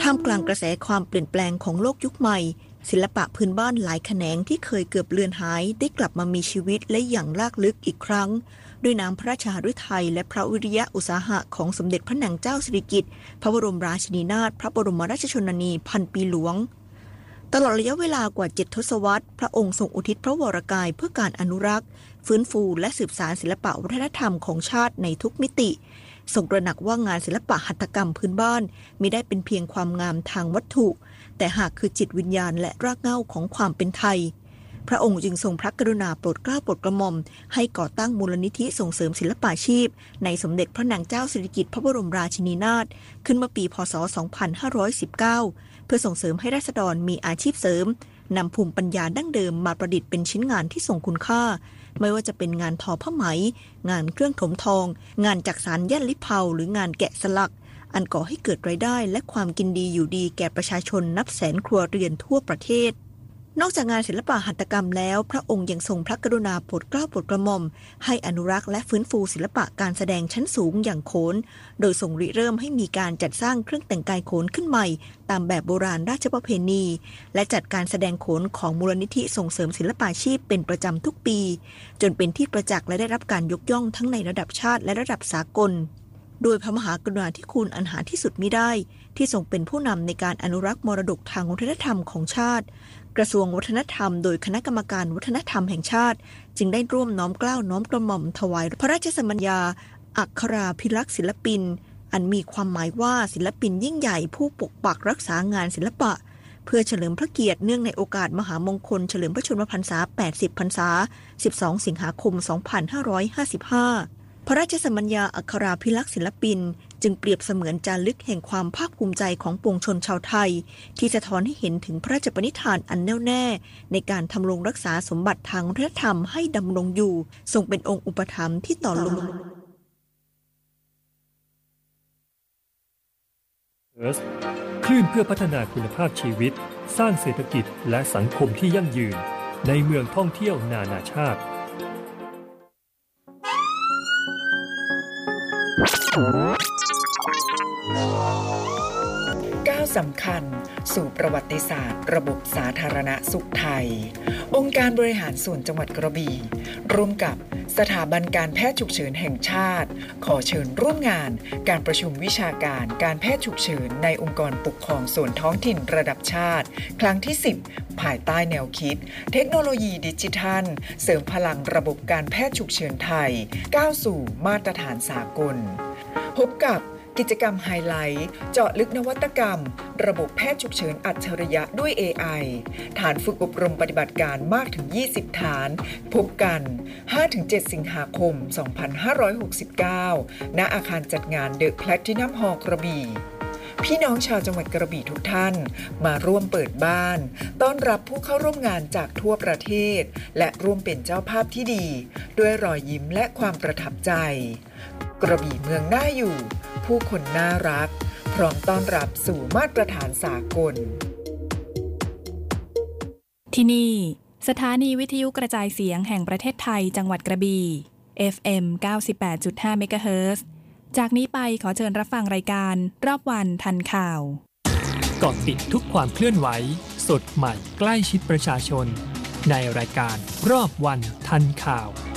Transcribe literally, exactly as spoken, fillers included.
ท่ามกลางกระแสความเปลี่ยนแปลงของโลกยุคใหม่ศิลปะพื้นบ้านหลายแขนงที่เคยเกือบเลือนหายได้กลับมามีชีวิตและอย่างลากลึกอีกครั้งด้วยน้ำพระราชหฤทัยและพระวิริยะอุตสาหะของสมเด็จพระนางเจ้าสิริกิติ์พระบรมราชินีนาถพระบรมราชชนนีพันปีหลวงตลอดระยะเวลากว่าเจ็ดทศวรรษพระองค์ทรงอุทิศพระวรกายเพื่อการอนุรักษ์ฟื้นฟูและสืบสานศิลปะวัฒนธรรมของชาติในทุกมิติทรงตระหนักว่างานศิลปะหัตถกรรมพื้นบ้านมิได้เป็นเพียงความงามทางวัตถุแต่หากคือจิตวิญญาณและรากเหง้าของความเป็นไทยพระองค์จึงทรงพระกรุณาโปรดเกล้าโปรดกระหม่อมให้ก่อตั้งมูลนิธิส่งเสริมศิลปาชีพในสมเด็จพระนางเจ้าสิริกิติ์พระบรมราชินีนาถขึ้นเมื่อปีพ.ศ. สองพันห้าร้อยสิบเก้าเพื่อส่งเสริมให้ราษฎรมีอาชีพเสริมนำภูมิปัญญาดั้งเดิมมาประดิษฐ์เป็นชิ้นงานที่ทรงคุณค่าไม่ว่าจะเป็นงานทอผ้าไหมงานเครื่องถมทองงานจักสานย่านลิเผาหรืองานแกะสลักอันก่อให้เกิดรายได้และความกินดีอยู่ดีแก่ประชาชนนับแสนครัวเรือนทั่วประเทศนอกจากงานศิลปะหัตถกรรมแล้วพระองค์ยังทรงพระกรุณาโปรดเกล้าโปรดกระหม่อมให้อนุรักษ์และฟื้นฟูศิลปะการแสดงชั้นสูงอย่างโขนโดยทรงริเริ่มให้มีการจัดสร้างเครื่องแต่งกายโขนขึ้นใหม่ตามแบบโบราณราชประเพณีและจัดการแสดงโขนของมูลนิธิส่งเสริมศิลปาชีพเป็นประจำทุกปีจนเป็นที่ประจักษ์และได้รับการยกย่องทั้งในระดับชาติและระดับสากลโดยพระมหากรุณาธิคุณอันหาที่สุดมิได้ที่ทรงเป็นผู้นำในการอนุรักษ์มรดกทางวัฒนธรรมของชาติกระทรวงวัฒนธรรมโดยคณะกรรมการวัฒนธรรมแห่งชาติจึงได้ร่วมน้อมเกล้าน้อมกระหม่อมถวายพระราชสมัญญาอัคราภิลักษ์ศิลปินอันมีความหมายว่าศิลปินยิ่งใหญ่ผู้ปกปักรักษางานศิลปะเพื่อเฉลิมพระเกียรติเนื่องในโอกาสมหามงคลเฉลิมพระชนมพรรษาแปดสิบพรรษาสิบสองสิงหาคมสองพันห้าร้อยห้าสิบห้าพระราชสมัญญาอัคราภิลักษ์ศิลปินจึงเปรียบเสมือนจารึกแห่งความภาคภูมิใจของปวงชนชาวไทยที่สะท้อนให้เห็นถึงพระราชปณิธานอันแน่วแน่ในการทำรงรักษาสมบัติทางวัฒนธรรมให้ดำรงอยู่ทรงเป็นองค์อุปถัมภ์ที่ต่อลมคลื่นเพื่อพัฒนาคุณภาพชีวิตสร้างเศรษฐกิจและสังคมที่ยั่งยืนในเมืองท่องเที่ยวนานาชาติก้าวสำคัญสู่ประวัติศาสตร์ระบบสาธารณสุขไทยองค์การบริหารส่วนจังหวัดกระบี่ร่วมกับสถาบันการแพทย์ฉุกเฉินแห่งชาติขอเชิญร่วมงานการประชุมวิชาการการแพทย์ฉุกเฉินในองค์กรปกครองส่วนท้องถิ่นระดับชาติครั้งที่สิบภายใต้แนวคิดเทคโนโลยีดิจิทัลเสริมพลังระบบการแพทย์ฉุกเฉินไทยก้าวสู่มาตรฐานสากลพบกับกิจกรรมไฮไลท์เจาะลึกนวัตกรรมระบบแพทย์ฉุกเฉินอัจฉริยะด้วย เอ ไอ ฐานฝึกอบรมปฏิบัติการมากถึงยี่สิบฐานพบกัน ห้าถึงเจ็ด สิงหาคม สองพันห้าร้อยหกสิบเก้า ณ อาคารจัดงานเดอะแพลทินัมฮอลล์กระบี่พี่น้องชาวจังหวัดกระบี่ทุกท่านมาร่วมเปิดบ้านต้อนรับผู้เข้าร่วมงานจากทั่วประเทศและร่วมเป็นเจ้าภาพที่ดีด้วยรอยยิ้มและความประทับใจกระบี่เมืองน่าอยู่ผู้คนน่ารักพร้อมต้อนรับสู่มาตรฐานสากลที่นี่สถานีวิทยุกระจายเสียงแห่งประเทศไทยจังหวัดกระบี่ เอฟ เอ็ม เก้าสิบแปดจุดห้า เมกะเฮิรตซ์จากนี้ไปขอเชิญรับฟังรายการรอบวันทันข่าวเกาะติดทุกความเคลื่อนไหวสดใหม่ใกล้ชิดประชาชนในรายการรอบวันทันข่าว